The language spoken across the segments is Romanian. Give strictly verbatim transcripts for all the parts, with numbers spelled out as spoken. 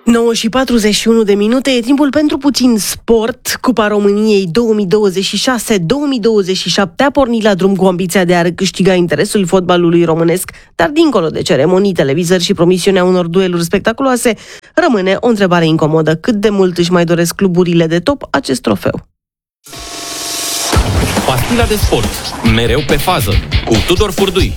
nouă și patruzeci și unu de minute, e timpul pentru puțin sport. Cupa României două mii douăzeci și șase două mii douăzeci și șapte a pornit la drum cu ambiția de a recâștiga interesul fotbalului românesc, dar dincolo de ceremonii, televizări și promisiunea unor dueluri spectaculoase, rămâne o întrebare incomodă. Cât de mult își mai doresc cluburile de top acest trofeu? Pastila de sport, mereu pe fază, cu Tudor Furdui.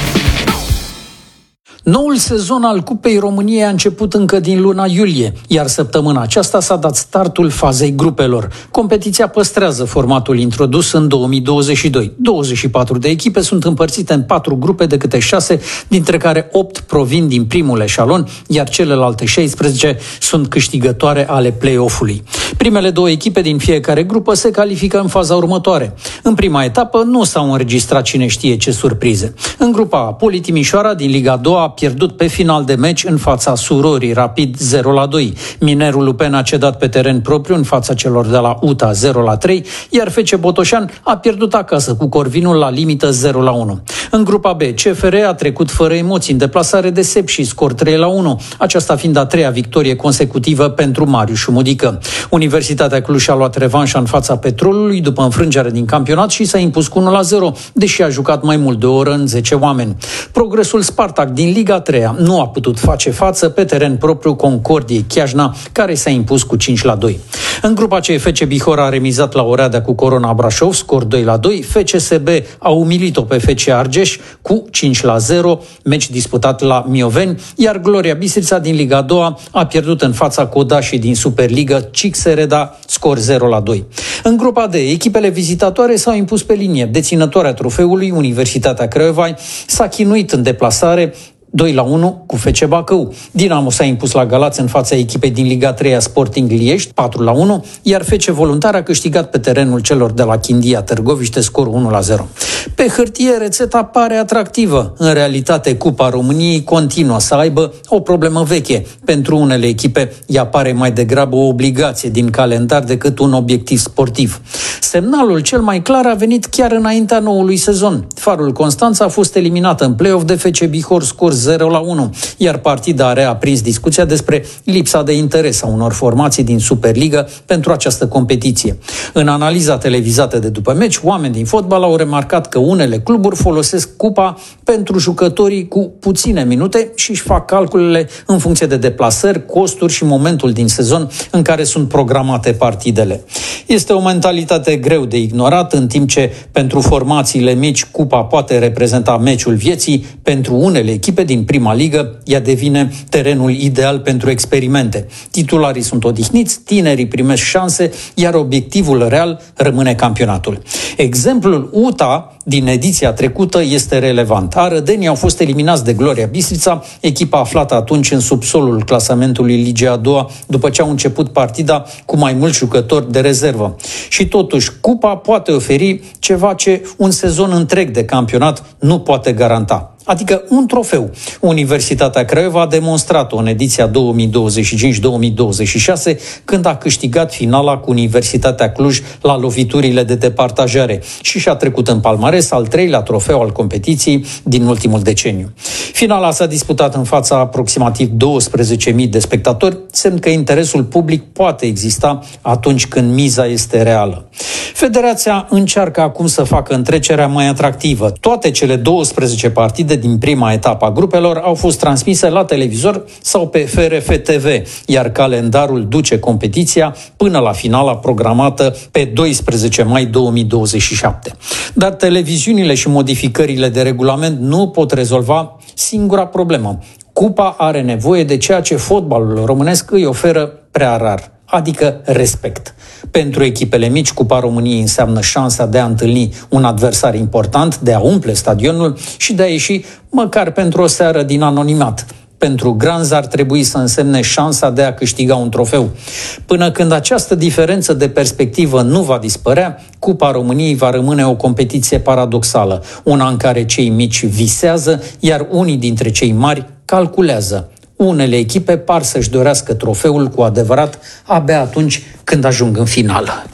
Noul sezon al Cupei României a început încă din luna iulie, iar săptămâna aceasta s-a dat startul fazei grupelor. Competiția păstrează formatul introdus în două mii douăzeci și doi. douăzeci și patru de echipe sunt împărțite în patru grupe de câte șase, dintre care opt provin din primul eșalon, iar celelalte șaisprezece sunt câștigătoare ale play-off-ului. Primele două echipe din fiecare grupă se califică în faza următoare. În prima etapă nu s-au înregistrat cine știe ce surprize. În grupa A, Poli Timișoara din Liga a doua a pierdut pe final de meci în fața Surorii Rapid zero la doi. Minerul Lupen a cedat pe teren propriu în fața celor de la U T A zero la trei, iar F C Botoșan a pierdut acasă cu Corvinul la limită zero la unu. În grupa B, C F R a trecut fără emoții în deplasare de Sep și scor trei la unu, aceasta fiind a treia victorie consecutivă pentru Marius Șumudică. Universitatea Cluj a luat revanșa în fața Petrolului după înfrângere din campionat și s-a impus cu unu la zero, deși a jucat mai mult de o oră în zece oameni. Progresul Spartak din Liga a treia nu a putut face față pe teren propriu Concordiei Chiajna, care s-a impus cu cinci la doi. În grupa C, F C Bihor a remizat la Oradea cu Corona Brașov, scor doi la doi. F C S B a umilit-o pe F C Argeș cu cinci la zero, meci disputat la Mioveni, iar Gloria Bistrița din Liga a doua a pierdut în fața Codașii din Superliga Cixereda, scor zero la doi. În grupa D, echipele vizitatoare s-au impus pe linie. Deținătoarea trofeului, Universitatea Craiova, s-a chinuit în deplasare doi la unu cu F C Bacău. Dinamo s-a impus la Galați în fața echipei din Liga a treia Sporting Liești, patru la unu, iar F C Voluntar a câștigat pe terenul celor de la Chindia Târgoviște, scorul unu la zero. Pe hârtie, rețeta pare atractivă. În realitate, Cupa României continuă să aibă o problemă veche. Pentru unele echipe, ea pare mai degrabă o obligație din calendar decât un obiectiv sportiv. Semnalul cel mai clar a venit chiar înaintea noului sezon. Farul Constanța a fost eliminat în play-off de F C Bihor, scor zero la unu, iar partida a reaprins discuția despre lipsa de interes a unor formații din Superliga pentru această competiție. În analiza televizată de după meci, oameni din fotbal au remarcat că unele cluburi folosesc cupa pentru jucătorii cu puține minute și își fac calculele în funcție de deplasări, costuri și momentul din sezon în care sunt programate partidele. Este o mentalitate greu de ignorat, în timp ce pentru formațiile mici cupa poate reprezenta meciul vieții, pentru unele echipe din prima ligă, ea devine terenul ideal pentru experimente. Titularii sunt odihniți, tinerii primesc șanse, iar obiectivul real rămâne campionatul. Exemplul U T A din ediția trecută este relevant. Arădenii au fost eliminați de Gloria Bistrița, echipa aflată atunci în subsolul clasamentului Ligii a doua, după ce au început partida cu mai mulți jucători de rezervă. Și totuși, cupa poate oferi ceva ce un sezon întreg de campionat nu poate garanta. Adică un trofeu. Universitatea Craiova a demonstrat-o în ediția două mii douăzeci și cinci două mii douăzeci și șase, când a câștigat finala cu Universitatea Cluj la loviturile de departajare și și-a trecut în palmares al treilea trofeu al competiției din ultimul deceniu. Finala s-a disputat în fața aproximativ douăsprezece mii de spectatori, semn că interesul public poate exista atunci când miza este reală. Federația încearcă acum să facă întrecerea mai atractivă. Toate cele douăsprezece partide din prima etapă a grupelor au fost transmise la televizor sau pe F R F T V, iar calendarul duce competiția până la finala programată pe doisprezece mai două mii douăzeci și șapte. Dar televiziunile și modificările de regulament nu pot rezolva singura problemă. Cupa are nevoie de ceea ce fotbalul românesc îi oferă prea rar, adică respect. Pentru echipele mici, Cupa României înseamnă șansa de a întâlni un adversar important, de a umple stadionul și de a ieși măcar pentru o seară din anonimat. Pentru granzi ar trebui să însemne șansa de a câștiga un trofeu. Până când această diferență de perspectivă nu va dispărea, Cupa României va rămâne o competiție paradoxală, una în care cei mici visează, iar unii dintre cei mari calculează. Unele echipe par să-și dorească trofeul cu adevărat abia atunci când ajung în finală.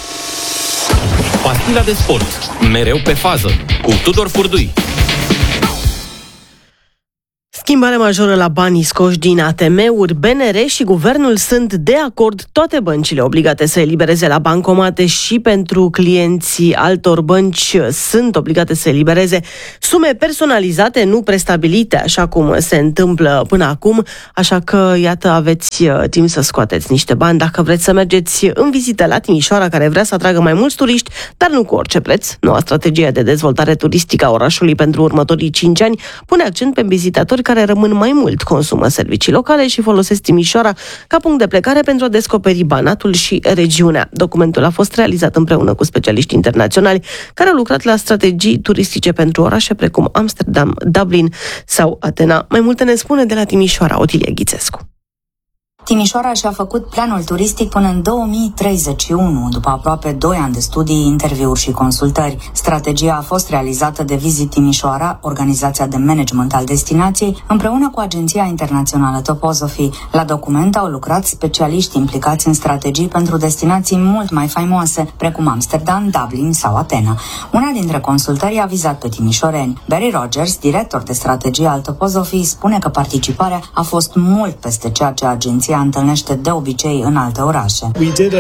Pastila de sport, mereu pe fază, cu Tudor Furdui. Schimbare majoră la banii scoși din A T M-uri, B N R și guvernul sunt de acord, toate băncile obligate să elibereze la bancomate și pentru clienții altor bănci sunt obligate să elibereze sume personalizate, nu prestabilite, așa cum se întâmplă până acum, așa că, iată, aveți timp să scoateți niște bani dacă vreți să mergeți în vizită la Timișoara, care vrea să atragă mai mulți turiști, dar nu cu orice preț. Noua strategie de dezvoltare turistică a orașului pentru următorii cinci ani pune accent pe vizitatori care rămân mai mult, consumă servicii locale și folosesc Timișoara ca punct de plecare pentru a descoperi Banatul și regiunea. Documentul a fost realizat împreună cu specialiști internaționali care au lucrat la strategii turistice pentru orașe precum Amsterdam, Dublin sau Atena. Mai multe ne spune de la Timișoara Otilia Ghițescu. Timișoara și-a făcut planul turistic până în două mii treizeci și unu, după aproape doi ani de studii, interviuri și consultări. Strategia a fost realizată de Visit Timișoara, organizația de management al destinației, împreună cu Agenția Internațională Topozophy. La document au lucrat specialiști implicați în strategii pentru destinații mult mai faimoase, precum Amsterdam, Dublin sau Atena. Una dintre consultări a vizat pe timișoreni. Barry Rogers, director de strategie al Topozophy, spune că participarea a fost mult peste ceea ce agenția întâlnește de obicei în alte orașe.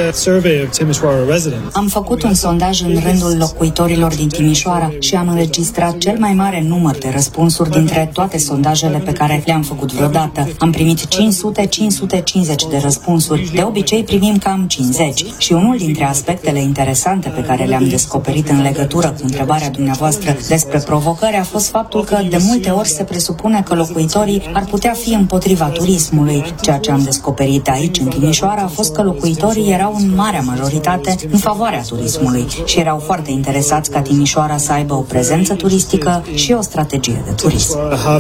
Am făcut un sondaj în rândul locuitorilor din Timișoara și am înregistrat cel mai mare număr de răspunsuri dintre toate sondajele pe care le-am făcut vreodată. Am primit cinci sute - cinci sute cincizeci de răspunsuri. De obicei primim cam cincizeci. Și unul dintre aspectele interesante pe care le-am descoperit în legătură cu întrebarea dumneavoastră despre provocări a fost faptul că de multe ori se presupune că locuitorii ar putea fi împotriva turismului. Ceea ce am descoperit aici, în Timișoara, a fost că locuitorii erau în marea majoritate în favoarea turismului și erau foarte interesați ca Timișoara să aibă o prezență turistică și o strategie de turism.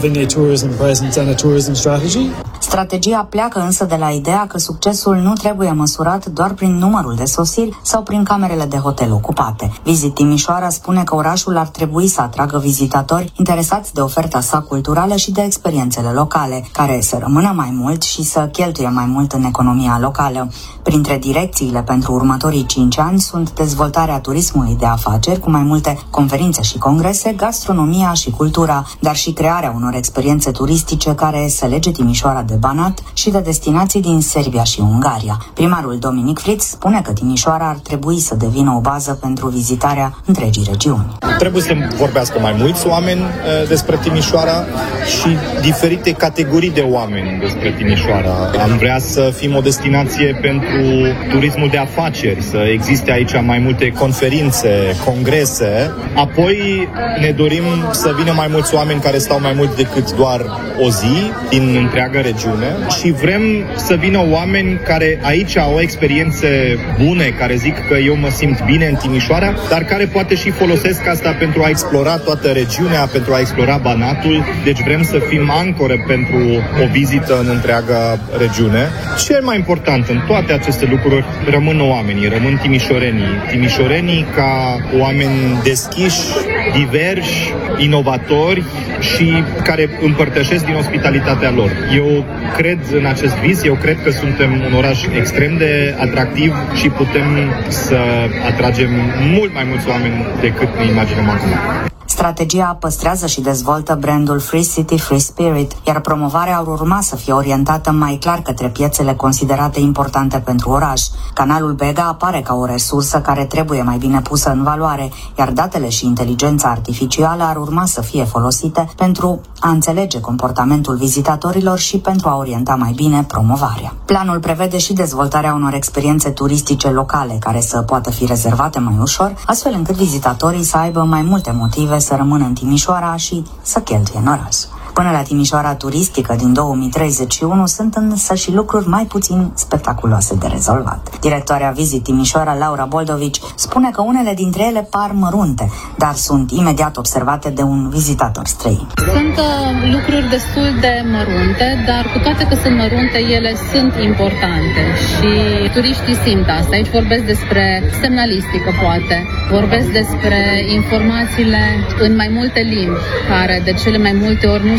Strategia pleacă însă de la ideea că succesul nu trebuie măsurat doar prin numărul de sosiri sau prin camerele de hotel ocupate. Visit Timișoara spune că orașul ar trebui să atragă vizitatori interesați de oferta sa culturală și de experiențele locale, care să rămână mai mult și să cheltuie mai mult în economia locală. Printre direcțiile pentru următorii cinci ani sunt dezvoltarea turismului de afaceri cu mai multe conferințe și congrese, gastronomia și cultura, dar și crearea unor experiențe turistice care să lege Timișoara de Banat și de destinații din Serbia și Ungaria. Primarul Dominic Fritz spune că Timișoara ar trebui să devină o bază pentru vizitarea întregii regiuni. Trebuie să vorbească mai mulți oameni uh, despre Timișoara și diferite categorii de oameni despre Timișoara. Am vrea să fim o destinație pentru turismul de afaceri, să existe aici mai multe conferințe, congrese. Apoi ne dorim să vină mai mulți oameni care stau mai mult decât doar o zi din întreaga regiune și vrem să vină oameni care aici au experiențe bune, care zic că eu mă simt bine în Timișoara, dar care poate și folosesc asta pentru a explora toată regiunea, pentru a explora Banatul. Deci vrem să fim ancore pentru o vizită în întreaga regiune. Cel mai important în toate aceste lucruri rămân oamenii, rămân timișorenii. Timișorenii ca oameni deschiși, diversi, inovatori și care împărtășesc din ospitalitatea lor. Eu cred în acest vis, eu cred că suntem un oraș extrem de atractiv și putem să atragem mult mai mulți oameni decât ne imaginăm acum. Strategia păstrează și dezvoltă brandul Free City, Free Spirit, iar promovarea ar urma să fie orientată mai clar către piețele considerate importante pentru oraș. Canalul Bega apare ca o resursă care trebuie mai bine pusă în valoare, iar datele și inteligența artificială ar urma să fie folosite pentru a înțelege comportamentul vizitatorilor și pentru a orienta mai bine promovarea. Planul prevede și dezvoltarea unor experiențe turistice locale care să poată fi rezervate mai ușor, astfel încât vizitatorii să aibă mai multe motive să rămână în Timișoara și să cheltuie în oraș. Până la Timișoara turistică din două mii treizeci și unu sunt însă și lucruri mai puțin spectaculoase de rezolvat. Directoarea Visit Timișoara, Laura Boldovici, spune că unele dintre ele par mărunte, dar sunt imediat observate de un vizitator străin. Sunt uh, lucruri destul de mărunte, dar cu toate că sunt mărunte, ele sunt importante și turiștii simt asta. Aici vorbesc despre semnalistică, poate. Vorbesc despre informațiile în mai multe limbi, care de cele mai multe ori nu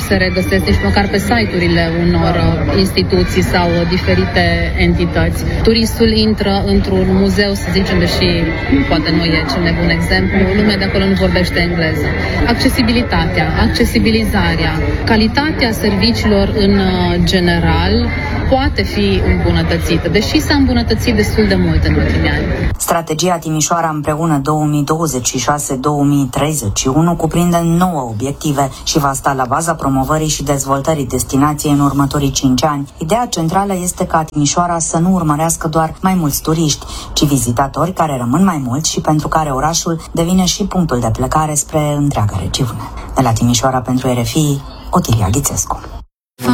se regăsesc nici măcar pe site-urile unor instituții sau diferite entități. Turistul intră într-un muzeu, să zicem, deși poate nu e cel mai bun exemplu, lumea de acolo nu vorbește engleză. Accesibilitatea, accesibilizarea, calitatea serviciilor în general poate fi îmbunătățită, deși s-a îmbunătățit destul de mult în ultimii ani. Strategia Timișoara împreună două mii douăzeci și șase două mii treizeci și unu cuprinde nouă obiective și va sta la baza promovării și dezvoltării destinației în următorii cinci ani. Ideea centrală este ca Timișoara să nu urmărească doar mai mulți turiști, ci vizitatori care rămân mai mulți și pentru care orașul devine și punctul de plecare spre întreaga regiune. De la Timișoara pentru R F I, Otilia Ghițescu.